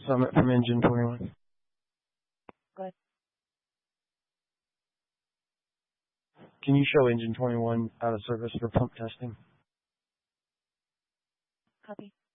Summit from Engine 21. Go ahead. Can you show Engine 21 out of service for pump testing? Copy.